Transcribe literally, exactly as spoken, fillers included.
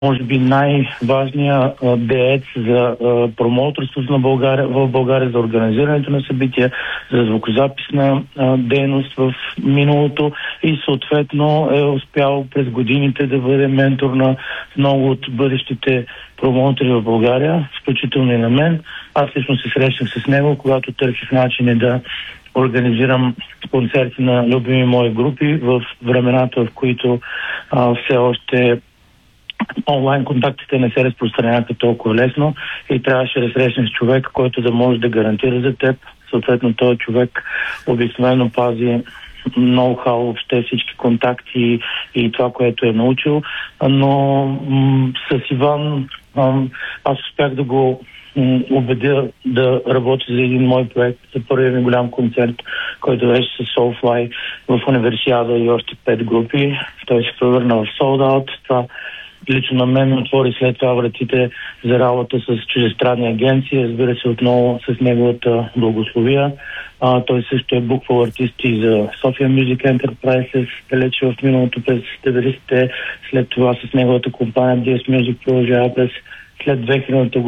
може би най-важният а, деец за а, промоуторството на България, в България, за организирането на събития, за звукозаписна а, дейност в миналото и съответно е успял през годините да бъде ментор на много от бъдещите промоутори в България, включително и на мен. Аз лично се срещах с него, когато търсих начини да организирам концерти на любими мои групи в времената, в които а, все още онлайн контактите не се разпространяха толкова лесно и трябваше да срещнеш човек, който да може да гарантира за теб. Съответно, този човек обикновено пази ноу-хау, въобще всички контакти и това, което е научил. Но м- с Иван м- аз успях да го м- убедя да работи за един мой проект, за първият ми голям концерт, който беше с Soulfly в Универсиада и още пет групи. Той се превърна в Sold Out. Това лично на мен отвори след това вратите за работа с чуждестранни агенции, разбира се, отново с неговата благословия. А, той също е буквал артисти за Sofia Music Enterprises, далече в миналото през деветдесетте, след това с неговата компания ди ес Music продължава през след две хилядната година.